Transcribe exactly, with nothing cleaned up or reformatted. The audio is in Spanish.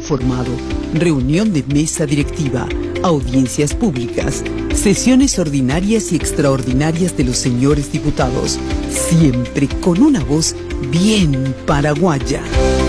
informado. Reunión de mesa directiva, audiencias públicas, sesiones ordinarias y extraordinarias de los señores diputados, siempre con una voz bien paraguaya.